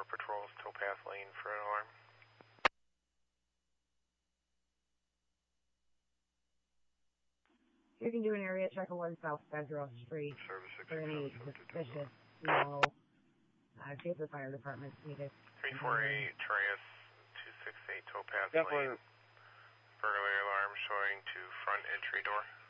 patrols towpath lane for an alarm. You can do an area check of 1 South Federal Street for any suspicious small see if the fire department's needed. 348 Trias 268 towpath lane. Burglary alarm showing to front entry door.